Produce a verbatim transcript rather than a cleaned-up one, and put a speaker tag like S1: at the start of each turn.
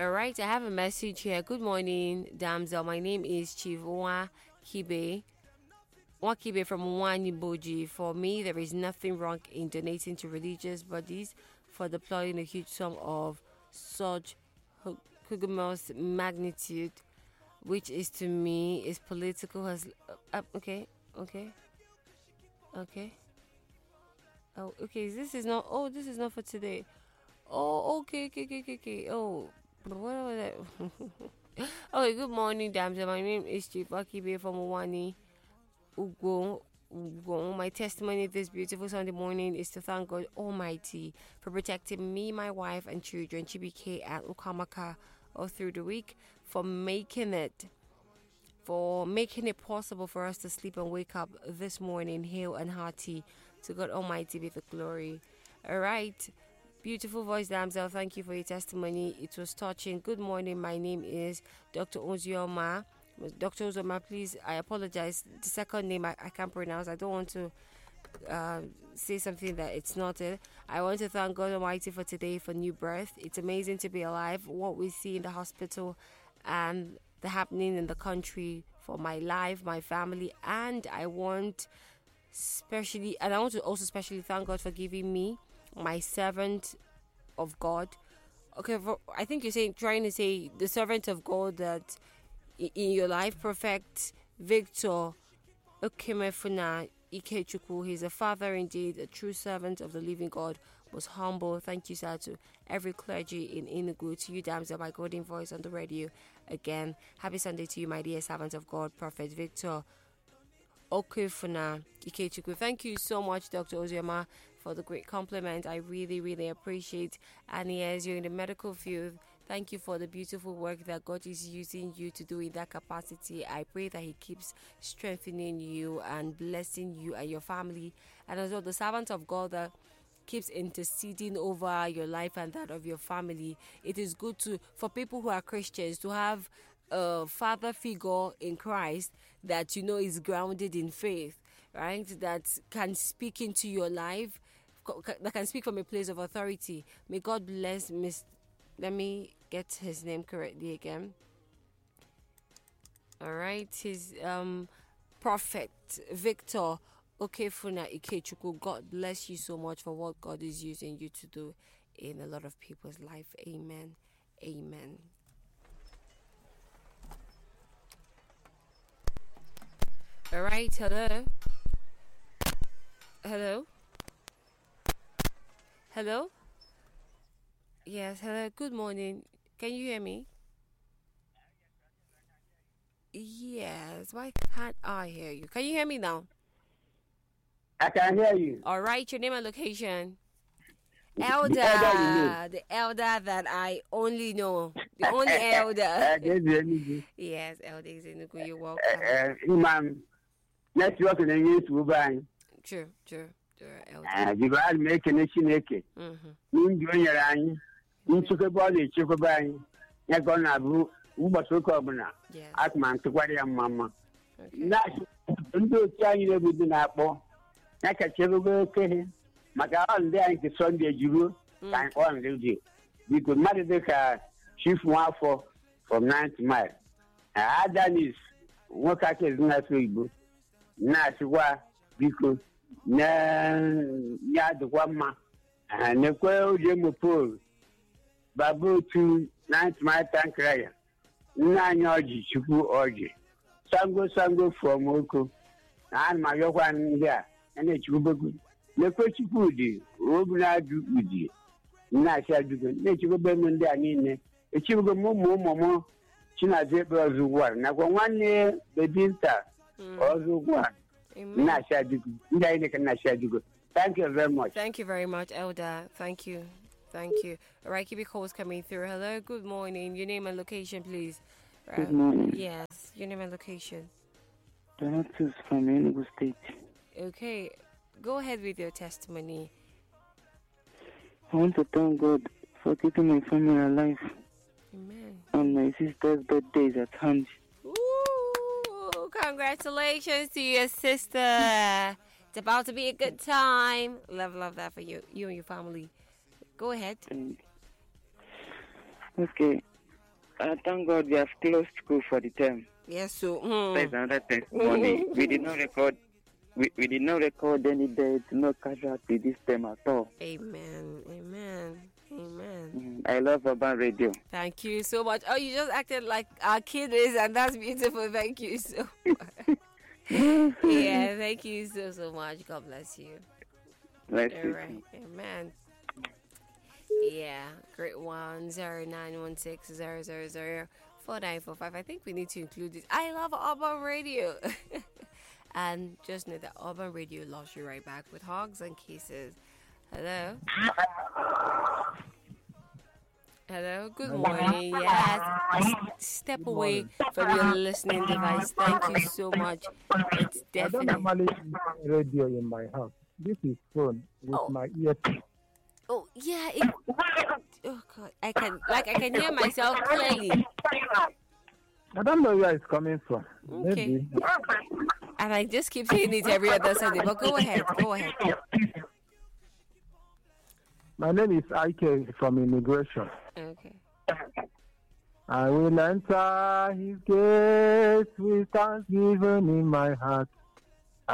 S1: All right, I have a message here. Good morning, damsel. My name is Chief Wa Kibe. Wa Kibe from Waniboji. For me, there is nothing wrong in donating to religious bodies for deploying a huge sum of such Huguenot magnitude, which is to me is political. Has uh, okay, okay, okay. Oh, okay. This is not. Oh, this is not for today. Oh, okay, okay, okay, okay, okay. Oh, what was that? Okay, good morning, damsel. My name is Chief Akibe from Wani Ugo. Ugo. My testimony this beautiful Sunday morning is to thank God Almighty for protecting me, my wife, and children, Chibike and Ukamaka, all through the week, for making it, for making it possible for us to sleep and wake up this morning, hale and hearty. To God Almighty be the glory. All right. Beautiful voice, damsel. Thank you for your testimony. It was touching. Good morning. My name is Doctor Ozioma. Doctor Ozioma, please, I apologize. The second name I, I can't pronounce. I don't want to uh, say something that it's not it. I want to thank God Almighty for today, for new birth. It's amazing to be alive. What we see in the hospital and the happening in the country for my life, my family, and I want especially, and I want to also especially thank God for giving me my servant of God. Okay, for, I think you're saying, trying to say the servant of God that in your life, Prophet Victor Okemefuna Ikechukwu. He's a father indeed, a true servant of the living God, was humble. Thank you, sir, to every clergy in Enugu, to you, damsel, my golden voice on the radio. Again, happy Sunday to you, my dear servant of God, Prophet Victor Okefuna Ikechukwu. Thank you so much, Doctor Ozioma, for the great compliment. I really, really appreciate. And yes, you're in the medical field. Thank you for the beautiful work that God is using you to do in that capacity. I pray that He keeps strengthening you and blessing you and your family. And as well, the servant of God that keeps interceding over your life and that of your family. It is good to, for people who are Christians, to have a father figure in Christ that you know is grounded in faith, right? That can speak into your life, that can speak from a place of authority. May God bless Miss. Let me get his name correctly again. All right, his um Prophet Victor Okefuna Ikechukwu. God bless you so much for what God is using you to do in a lot of people's life. Amen. Amen. All right, hello. Hello. Hello. Yes, hello. Good morning. Can you hear me? Yes. Why can't I hear you? Can you hear me now?
S2: I can hear you.
S1: All right, your name and location. Elder,
S2: The elder you know.
S1: the elder that I only know, the only elder. Yes, elder is in the good. You're welcome.
S2: Imam, network in the news will buy.
S1: True, true, true, elder.
S2: And you got to make a nation.
S1: Mm-hmm.
S2: You doing your eye. You took a body, took a buy. You're going to do Uber so common.
S1: Yes.
S2: Atman to what your mamma.
S1: Okay.
S2: That's don't tell you within Apple. I can tell you, okay. My God, there is the Sunday you and on the we could marry the car, shift one for from nine to mile. And I done is what I can not able. Not what because na ya the one ma and the quail jim pool. Babu to nine to my tank raya. Nine orgy, chuku orgy. Sango sango from Oko. And my young here, and it's good. The question would you, Robina do with you. Not shall do good. Let you go back when they are in it. You go more, more, more. China zebras who were. Now, one year, the dinner, also one. Not shall do good. Not shall do good. Thank you very much.
S1: Thank you very much, Elder. Thank you. Thank you. All right, keep your calls coming through. Hello, good morning. Your name and location, please.
S3: Good uh, morning.
S1: Yes, your name and location.
S3: Donatus from Enugu State.
S1: Okay. Go ahead with your testimony.
S3: I want to thank God for keeping my family alive.
S1: Amen.
S3: And my sister's birthday is at hand.
S1: Ooh, congratulations to your sister. It's about to be a good time. Love, love that for you, you and your family. Go ahead.
S3: Okay. Uh, thank God we have closed school for the term.
S1: Yes, so. Mm.
S3: There's another testimony. we did not record. We, we did not record any death, no casualty this time at all.
S1: Amen. Amen. Amen.
S3: Mm, I love Urban Radio.
S1: Thank you so much. Oh, you just acted like our kid is, and that's beautiful. Thank you so much. Yeah, thank you so, so much. God bless you.
S3: Bless
S1: All
S3: you.
S1: right. Amen. Yeah, great one. Zero nine one six zero zero zero four nine four five. I think we need to include this. I love Urban Radio. And just know that Urban Radio loves you right back with hugs and kisses. Hello? Hello? Good morning. Yes. Step away from your listening device. Thank you so much. It's
S4: I don't
S1: definitely...
S4: normally use radio in my house. This is phone with
S1: Oh.
S4: my earpiece.
S1: Oh, yeah. It, oh, God. I can, like, I can hear myself clearly.
S4: I don't know where it's coming from.
S1: Okay.
S4: Maybe.
S1: And I just keep saying it every other Sunday. But go ahead. Go ahead.
S4: My name is Ike from Immigration.
S1: Okay.
S4: I will enter his gates with thanksgiving in my heart.